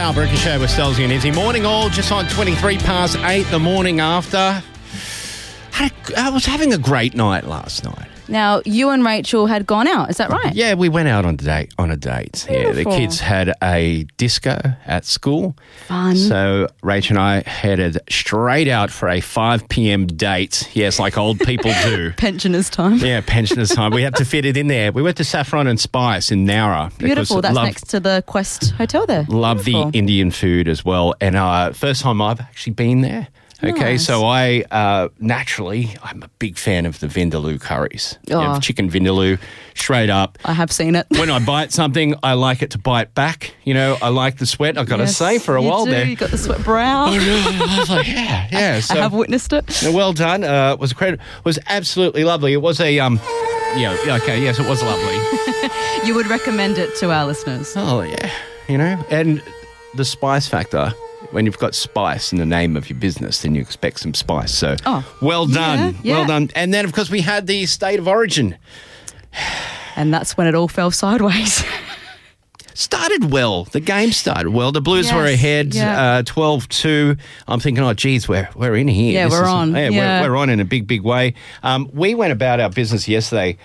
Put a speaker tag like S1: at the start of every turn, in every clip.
S1: Carl Ricochet with Stelzy and Izzy. Morning all, just on 23 past 8 the morning after. I was having a great night last night.
S2: Now, you and Rachel had gone out, is that right?
S1: Yeah, we went out on a date. Yeah, the kids had a disco at school.
S2: Fun.
S1: So Rach and I headed straight out for a 5 p.m. date. Yes, like old people do.
S2: Pensioners time.
S1: Yeah, pensioners time. We had to fit it in there. We went to Saffron and Spice in Nowra.
S2: Beautiful. That's next to the Quest Hotel there.
S1: Love the Indian food as well. And first time I've actually been there. Okay,
S2: Nice.
S1: so I, naturally, I'm a big fan of the Vindaloo curries.
S2: Oh.
S1: Yeah, chicken Vindaloo, straight up.
S2: I have seen it.
S1: When I bite something, I like it to bite back. You know, I like the sweat, I've got to say, for a while there.
S2: You got the sweat brow.
S1: I was like, yeah. So,
S2: I have witnessed it.
S1: well done. It was absolutely lovely. It was yes, it was lovely.
S2: You would recommend it to our listeners.
S1: Oh, yeah, and the spice factor. When you've got spice in the name of your business, then you expect some spice. So, well done.
S2: Yeah.
S1: Well done. And then, of course, we had the State of Origin.
S2: And that's when it all fell sideways.
S1: Started well. The game started well. The Blues were ahead 12-2. I'm thinking, geez, we're in here.
S2: Yeah, we're on.
S1: We're on in a big, big way. We went about our business yesterday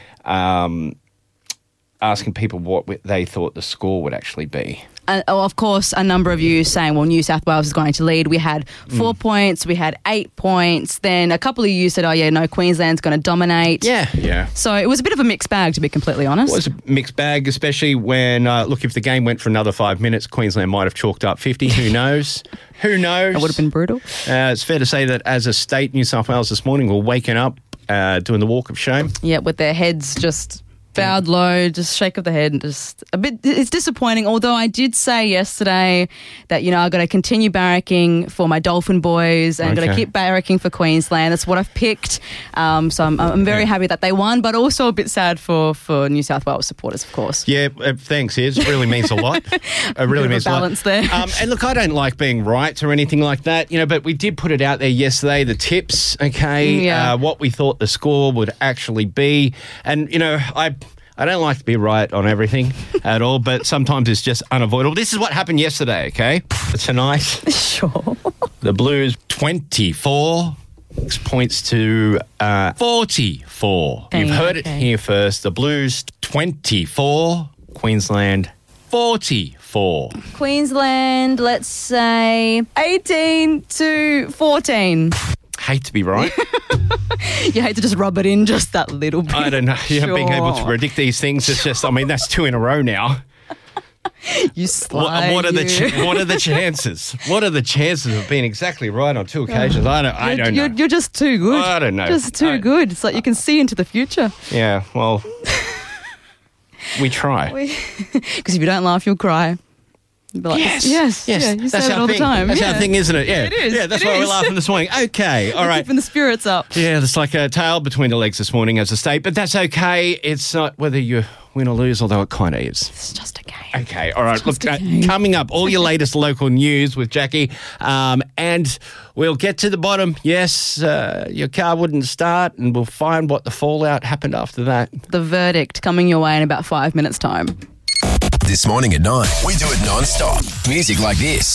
S1: asking people what they thought the score would actually be.
S2: Of course, a number of you saying, well, New South Wales is going to lead. We had 4 points. We had 8 points. Then a couple of you said, Queensland's going to dominate.
S1: Yeah.
S2: So it was a bit of a mixed bag, to be completely honest.
S1: It was a mixed bag, especially when, if the game went for another 5 minutes, Queensland might have chalked up 50. Who knows? Who knows?
S2: That would have been brutal.
S1: It's fair to say that as a state, New South Wales this morning were waking up, doing the walk of shame.
S2: Yeah, with their heads just bowed low, just shake of the head, and just a bit. It's disappointing. Although I did say yesterday that I'm going to continue barracking for my Dolphin boys and going to keep barracking for Queensland. That's what I've picked. So I'm very happy that they won, but also a bit sad for New South Wales supporters, of course.
S1: Yeah, thanks. It really means a lot. It really means a lot.
S2: Balance there.
S1: And look, I don't like being right or anything like that, but we did put it out there yesterday. The tips, what we thought the score would actually be, and I don't like to be right on everything at all, but sometimes it's just unavoidable. This is what happened yesterday, okay? Tonight,
S2: sure.
S1: The Blues 24 points to 44. You've heard it here first. The Blues 24, Queensland 44.
S2: Queensland, let's say 18-14.
S1: Hate to be right.
S2: You hate to just rub it in just that little bit.
S1: I don't know. Being able to predict these things, it's just, that's 2 in a row now.
S2: You slide.
S1: What are the chances? What are the chances of being exactly right on 2 occasions? I don't know.
S2: You're just too good.
S1: I don't know.
S2: Just too good. It's like you can see into the future.
S1: Yeah, well, we try.
S2: Because if you don't laugh, you'll cry. Like, yes. Yeah, you say it all the time.
S1: That's our thing, isn't it? Yeah,
S2: it is.
S1: Yeah, that's why we're laughing this morning. Okay, all right.
S2: Keeping the spirits up.
S1: Yeah, there's like a tail between the legs this morning as a state, but that's okay. It's not whether you win or lose, although it kind of is.
S2: It's just a game.
S1: Okay, all right. Look, coming up, all your latest local news with Jackie, and we'll get to the bottom. Yes, your car wouldn't start, and we'll find what the fallout happened after that.
S2: The verdict coming your way in about 5 minutes' time.
S3: This morning at 9, we do it non-stop. Music like this.